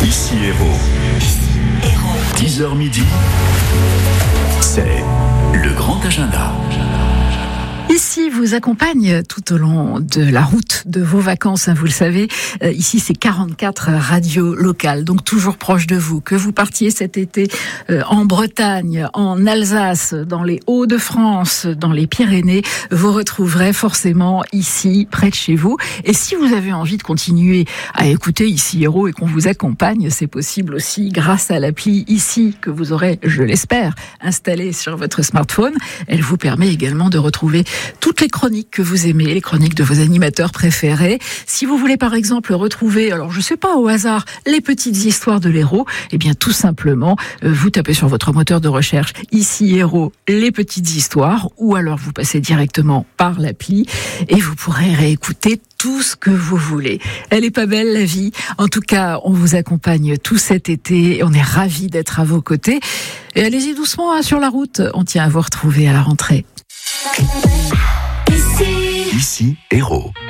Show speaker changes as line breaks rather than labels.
Ici Héros. 10h midi, c'est le grand agenda.
Ici vous accompagne tout au long de la route de vos vacances, vous le savez. Ici, c'est 44 radios locales, donc toujours proches de vous. Que vous partiez cet été en Bretagne, en Alsace, dans les Hauts-de-France, dans les Pyrénées, vous retrouverez forcément ici, près de chez vous. Et si vous avez envie de continuer à écouter Ici Héros et qu'on vous accompagne, c'est possible aussi grâce à l'appli Ici, que vous aurez, je l'espère, installée sur votre smartphone. Elle vous permet également de retrouver toutes les chroniques que vous aimez, les chroniques de vos animateurs préférés. Si vous voulez par exemple retrouver, alors je sais pas au hasard, les petites histoires de l'Héros, eh bien tout simplement, vous tapez sur votre moteur de recherche Ici Héros, les petites histoires, ou alors vous passez directement par l'appli et vous pourrez réécouter tout ce que vous voulez. Elle est pas belle la vie. En tout cas, on vous accompagne tout cet été et on est ravis d'être à vos côtés. Et allez-y doucement sur la route, on tient à vous retrouver à la rentrée.
Ici Héros.